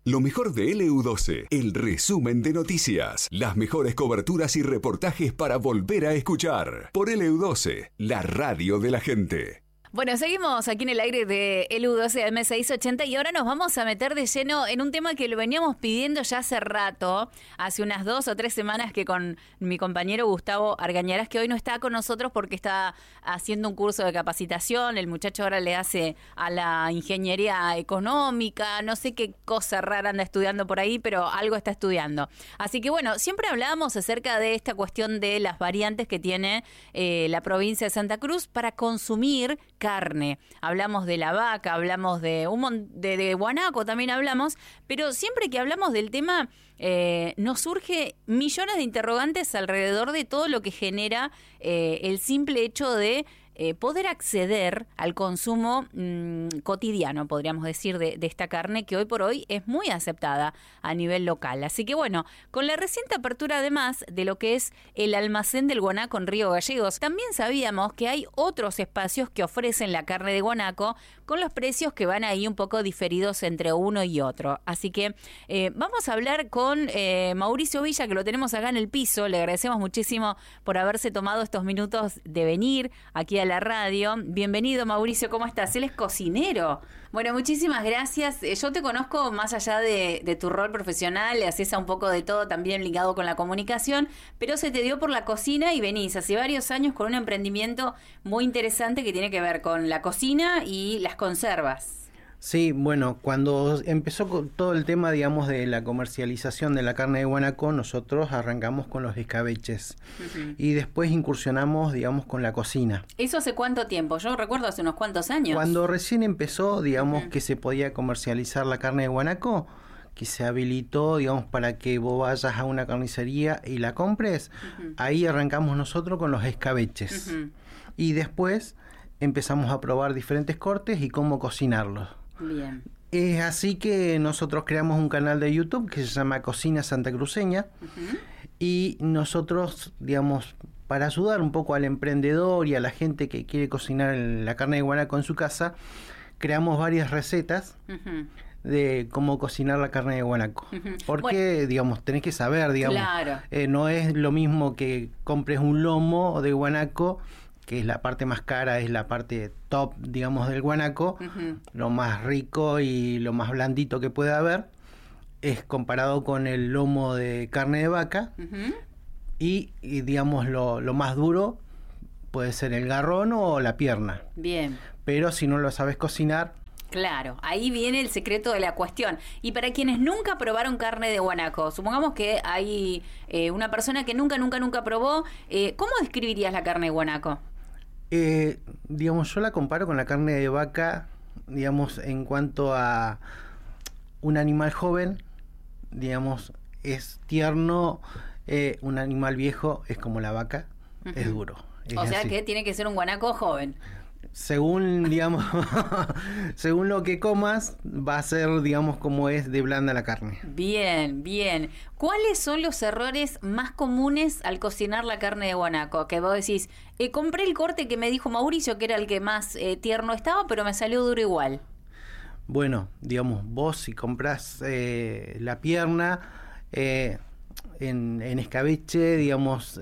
Lo mejor de LU12, el resumen de noticias, las mejores coberturas y reportajes para volver a escuchar. Por LU12, la radio de la gente. Bueno, seguimos aquí en el aire de LU12 M680 y ahora nos vamos a meter de lleno en un tema que lo veníamos pidiendo ya hace rato, hace unas 2 o 3 semanas, que con mi compañero Gustavo Argañarás, que hoy no está con nosotros porque está haciendo un curso de capacitación. El muchacho ahora le hace a la ingeniería económica, no sé qué cosa rara anda estudiando por ahí, pero algo está estudiando. Así que bueno, siempre hablábamos acerca de esta cuestión de las variantes que tiene la provincia de Santa Cruz para consumir carne. Hablamos de la vaca, hablamos de de guanaco, también hablamos, pero siempre que hablamos del tema nos surge millones de interrogantes alrededor de todo lo que genera el simple hecho de poder acceder al consumo cotidiano, podríamos decir, de esta carne que hoy por hoy es muy aceptada a nivel local. Así que bueno, con la reciente apertura además de lo que es el almacén del guanaco en Río Gallegos, también sabíamos que hay otros espacios que ofrecen la carne de guanaco con los precios que van ahí un poco diferidos entre uno y otro. Así que vamos a hablar con Mauricio Villa, que lo tenemos acá en el piso. Le agradecemos muchísimo por haberse tomado estos minutos de venir aquí a la radio. Bienvenido, Mauricio, ¿cómo estás? Él es cocinero. Bueno, muchísimas gracias. Yo te conozco más allá de tu rol profesional, haces un poco de todo también ligado con la comunicación, pero se te dio por la cocina y venís hace varios años con un emprendimiento muy interesante que tiene que ver con la cocina y las conservas. Sí, bueno, cuando empezó con todo el tema, digamos, de la comercialización de la carne de guanaco, nosotros arrancamos con los escabeches y después incursionamos, digamos, con la cocina. ¿Eso hace cuánto tiempo? Yo recuerdo hace unos cuantos años. Cuando recién empezó, digamos, que se podía comercializar la carne de guanaco, que se habilitó, digamos, para que vos vayas a una carnicería y la compres, ahí arrancamos nosotros con los escabeches. Y después empezamos a probar diferentes cortes y cómo cocinarlos. Bien. Es así que nosotros creamos un canal de YouTube que se llama Cocina Santacruceña y nosotros, digamos, para ayudar un poco al emprendedor y a la gente que quiere cocinar la carne de guanaco en su casa, creamos varias recetas de cómo cocinar la carne de guanaco. Porque, bueno, digamos, tenés que saber, digamos, claro, no es lo mismo que compres un lomo de guanaco, que es la parte más cara, es la parte top, digamos, del guanaco, lo más rico y lo más blandito que puede haber, es comparado con el lomo de carne de vaca, y digamos, lo más duro puede ser el garrón o la pierna. Bien. Pero si no lo sabes cocinar... Claro, ahí viene el secreto de la cuestión. Y para quienes nunca probaron carne de guanaco, supongamos que hay una persona que nunca probó, ¿cómo describirías la carne de guanaco? Digamos, yo la comparo con la carne de vaca, digamos, en cuanto a un animal joven, digamos, es tierno, un animal viejo es como la vaca, es duro. Es o sea así. que tiene que ser un guanaco joven. Según, digamos, según lo que comas, va a ser, digamos, como es de blanda la carne. Bien, bien. ¿Cuáles son los errores más comunes al cocinar la carne de guanaco? Que vos decís, compré el corte que me dijo Mauricio, que era el que más tierno estaba, pero me salió duro igual. Bueno, digamos, vos si comprás la pierna en escabeche, digamos...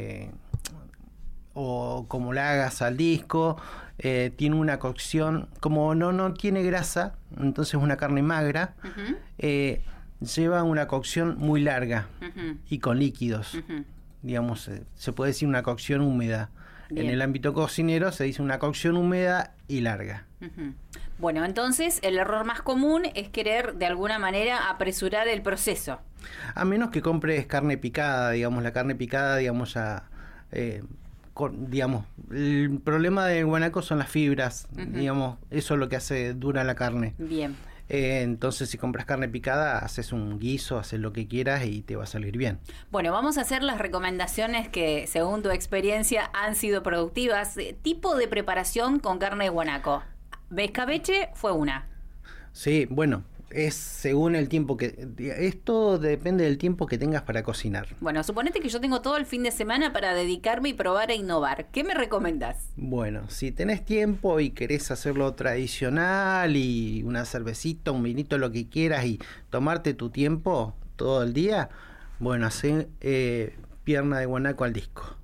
o como la hagas al disco, tiene una cocción, como no tiene grasa, entonces es una carne magra, lleva una cocción muy larga y con líquidos, digamos, se puede decir una cocción húmeda. Bien. En el ámbito cocinero se dice una cocción húmeda y larga. Bueno, entonces el error más común es querer de alguna manera apresurar el proceso. A menos que compres carne picada, digamos, la carne picada, digamos, ya... digamos, el problema del guanaco son las fibras, digamos, eso es lo que hace dura la carne. Bien. Entonces, si compras carne picada, haces un guiso, haces lo que quieras y te va a salir bien. Bueno, vamos a hacer las recomendaciones que, según tu experiencia, han sido productivas. Tipo de preparación con carne de guanaco. Escabeche fue una. Sí, bueno, es según el tiempo que... Esto depende del tiempo que tengas para cocinar. Bueno, suponete que yo tengo todo el fin de semana para dedicarme y probar a innovar. ¿Qué me recomendás? Bueno, si tenés tiempo y querés hacerlo tradicional y una cervecita, un vinito, lo que quieras y tomarte tu tiempo todo el día, bueno, hacé pierna de guanaco al disco.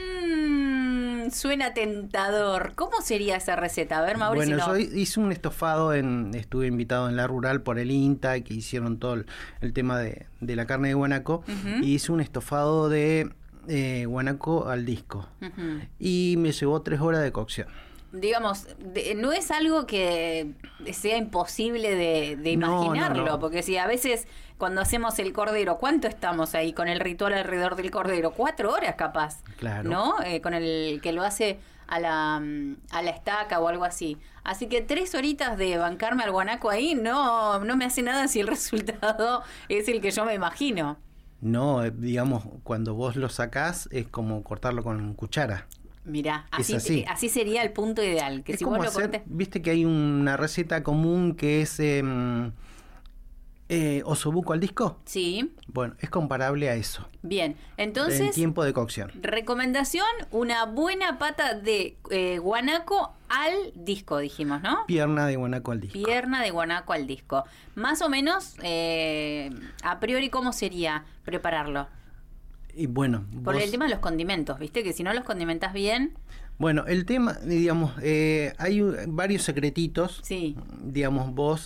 Suena tentador. ¿Cómo sería esa receta? A ver, Mauricio. Bueno, yo hice un estofado, estuve invitado en La Rural por el INTA, que hicieron todo el tema de la carne de guanaco, y hice un estofado de guanaco al disco. Y me llevó 3 horas de cocción. Digamos, no es algo que sea imposible de imaginarlo, no. porque si a veces cuando hacemos el cordero, ¿cuánto estamos ahí con el ritual alrededor del cordero? 4 horas capaz, claro. ¿no? Con el que lo hace a la estaca o algo así. Así que 3 horitas de bancarme al guanaco ahí no me hace nada si el resultado es el que yo me imagino. No, digamos, cuando vos lo sacás es como cortarlo con cuchara. Mirá, así sería el punto ideal. Que es si como vos lo hacer, viste que hay una receta común que es osobuco al disco. Sí. Bueno, es comparable a eso. Bien, entonces... En tiempo de cocción. Recomendación, una buena pata de guanaco al disco, dijimos, ¿no? Pierna de guanaco al disco. Pierna de guanaco al disco. Más o menos, a priori, ¿cómo sería prepararlo? Y bueno, por el tema de los condimentos, ¿viste? Que si no los condimentás bien... Bueno, el tema, digamos, hay varios secretitos. Sí. Digamos, vos,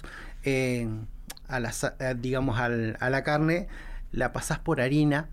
digamos, a la carne, la pasás por harina.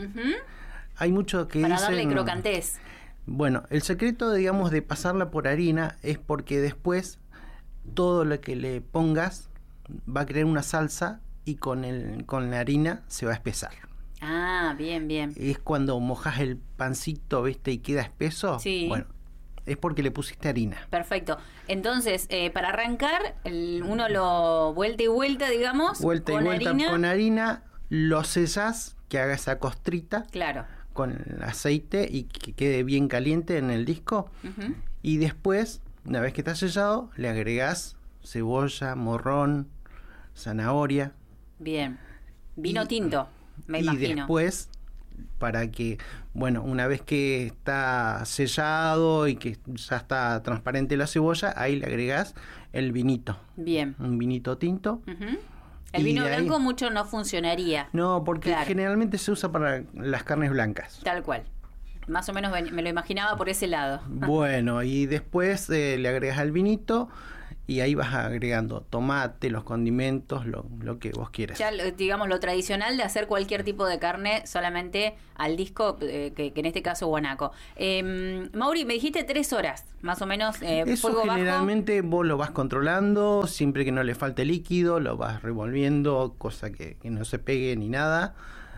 Hay mucho que para dicen... darle crocantez. Bueno, el secreto, digamos, de pasarla por harina es porque después todo lo que le pongas va a crear una salsa y con la harina se va a espesar. Ah, bien, bien. Es cuando mojas el pancito, ¿viste? Y queda espeso. Sí. Bueno, es porque le pusiste harina. Perfecto. Entonces, para arrancar, uno lo vuelta y vuelta, digamos, vuelta con y vuelta harina. Con harina, lo sellás, que haga esa costrita. Claro. Con el aceite y que quede bien caliente en el disco. Y después, una vez que está sellado, le agregás cebolla, morrón, zanahoria. Bien. Vino tinto. Me imagino. Y después, para que, bueno, una vez que está sellado y que ya está transparente la cebolla, ahí le agregás el vinito. Bien. Un vinito tinto. El vino blanco mucho no funcionaría. No, porque claro, generalmente se usa para las carnes blancas. Tal cual. Más o menos me lo imaginaba por ese lado. Bueno, y después le agregas el vinito. Y ahí vas agregando tomate, los condimentos, lo que vos quieras. Ya, digamos, lo tradicional de hacer cualquier tipo de carne solamente al disco, que en este caso guanaco. Mauri, me dijiste 3 horas, más o menos, eso fuego generalmente bajo. Vos lo vas controlando, siempre que no le falte líquido, lo vas revolviendo, cosa que no se pegue ni nada.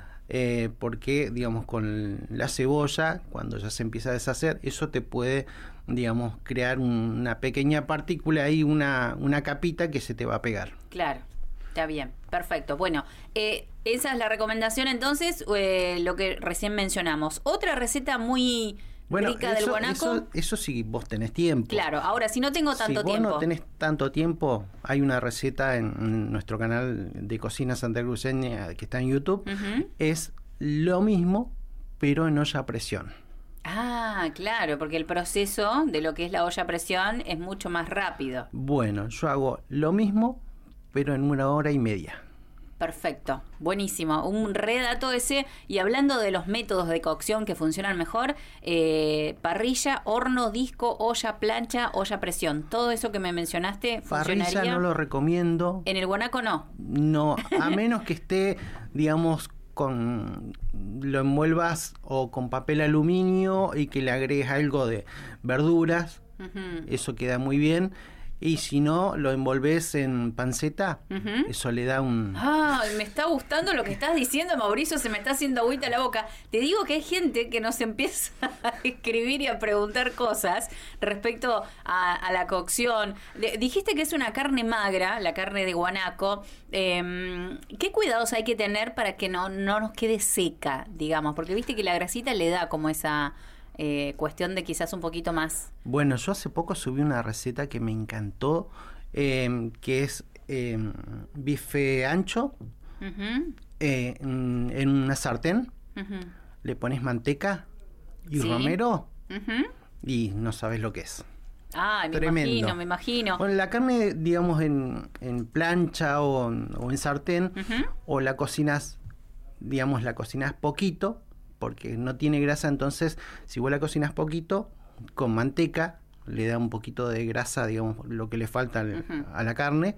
Porque, digamos, con la cebolla, cuando ya se empieza a deshacer, eso te puede, digamos, crear una pequeña partícula ahí, una capita que se te va a pegar. Claro, está bien, perfecto. Bueno, esa es la recomendación entonces, lo que recién mencionamos. Otra receta muy rica del guanaco. Eso sí, vos tenés tiempo. Claro, ahora si no tengo tanto tiempo. Si vos no tenés tanto tiempo, hay una receta en nuestro canal de cocina santacruceña que está en YouTube. Es lo mismo, pero en olla a presión. Ah, claro, porque el proceso de lo que es la olla a presión es mucho más rápido. Bueno, yo hago lo mismo, pero en 1 hora y media. Perfecto, buenísimo, un redato ese. Y hablando de los métodos de cocción que funcionan mejor, parrilla, horno, disco, olla, plancha, olla a presión, todo eso que me mencionaste funcionaría. Parrilla no lo recomiendo. En el guanaco no. No, a menos que esté, digamos, lo envuelvas o con papel aluminio y que le agregues algo de verduras. Eso queda muy bien. Y si no, lo envolves en panceta, eso le da un... Ah, me está gustando lo que estás diciendo, Mauricio, se me está haciendo agüita la boca. Te digo que hay gente que nos empieza a escribir y a preguntar cosas respecto a la cocción. Dijiste que es una carne magra, la carne de guanaco. ¿Qué cuidados hay que tener para que no nos quede seca, digamos? Porque viste que la grasita le da como esa... cuestión de quizás un poquito más. Bueno, yo hace poco subí una receta que me encantó, que es bife ancho en una sartén, le pones manteca y romero y no sabes lo que es. Ah, Tremendo. me imagino. Bueno, la carne, digamos, en plancha o en sartén, o la cocinas poquito, porque no tiene grasa, entonces si vos la cocinas poquito, con manteca, le da un poquito de grasa, digamos, lo que le falta a la carne,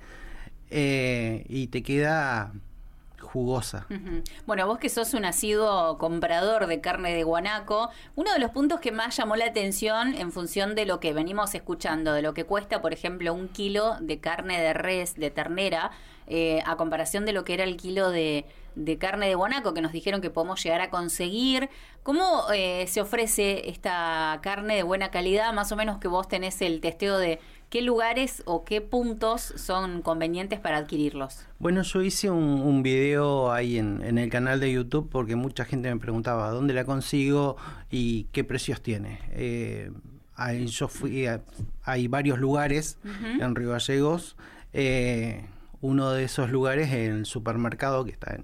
y te queda jugosa. Bueno, vos que sos un asiduo comprador de carne de guanaco, uno de los puntos que más llamó la atención en función de lo que venimos escuchando, de lo que cuesta, por ejemplo, 1 kilo de carne de res, de ternera, a comparación de lo que era el kilo de carne de guanaco que nos dijeron que podemos llegar a conseguir. ¿Cómo se ofrece esta carne de buena calidad? Más o menos que vos tenés el testeo de qué lugares o qué puntos son convenientes para adquirirlos. Bueno, yo hice un video ahí en el canal de YouTube porque mucha gente me preguntaba dónde la consigo y qué precios tiene. Ahí yo fui hay varios lugares en Río Gallegos. Uno de esos lugares es el supermercado que está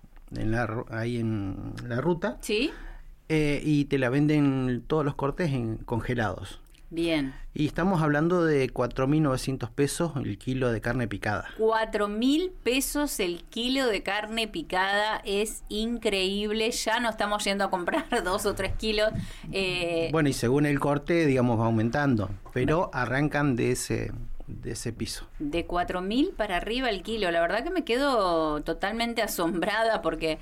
ahí en la ruta. ¿Sí? Y te la venden todos los cortes congelados. Bien. Y estamos hablando de 4.900 pesos el kilo de carne picada. 4.000 pesos el kilo de carne picada, es increíble. Ya no estamos yendo a comprar 2 o 3 kilos. Bueno, y según el corte, digamos, va aumentando, pero arrancan de ese piso. De 4.000 para arriba el kilo. La verdad que me quedo totalmente asombrada porque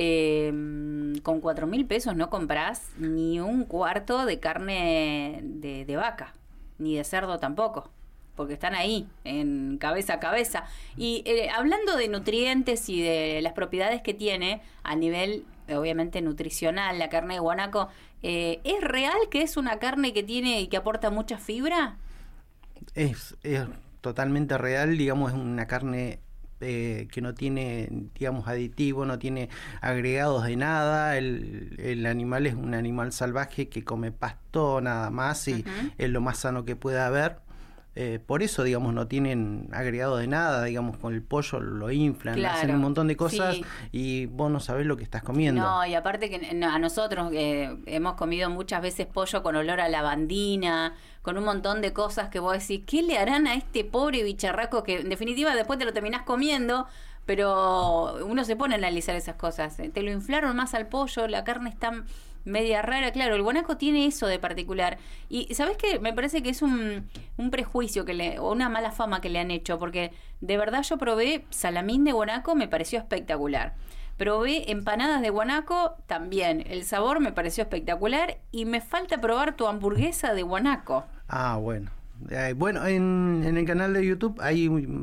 con 4.000 pesos no comprás ni un cuarto de carne de vaca, ni de cerdo tampoco, porque están ahí, en cabeza a cabeza. Y hablando de nutrientes y de las propiedades que tiene a nivel, obviamente, nutricional, la carne de guanaco, ¿es real que es una carne que tiene y que aporta mucha fibra? Es totalmente real, digamos, es una carne que no tiene, digamos, aditivo, no tiene agregados de nada. El animal es un animal salvaje que come pasto nada más y es lo más sano que pueda haber. Por eso, digamos, no tienen agregado de nada, digamos, con el pollo lo inflan, claro, hacen un montón de cosas, sí. Y vos no sabés lo que estás comiendo. No, y aparte que a nosotros hemos comido muchas veces pollo con olor a lavandina, con un montón de cosas que vos decís, ¿qué le harán a este pobre bicharraco que en definitiva después te lo terminás comiendo? Pero uno se pone a analizar esas cosas. Te lo inflaron más al pollo, la carne está media rara. Claro, el guanaco tiene eso de particular. Y ¿sabés qué? Me parece que es un prejuicio o una mala fama que le han hecho, porque de verdad yo probé salamín de guanaco, me pareció espectacular. Probé empanadas de guanaco, también. El sabor me pareció espectacular y me falta probar tu hamburguesa de guanaco. Ah, bueno. Bueno, en el canal de YouTube hay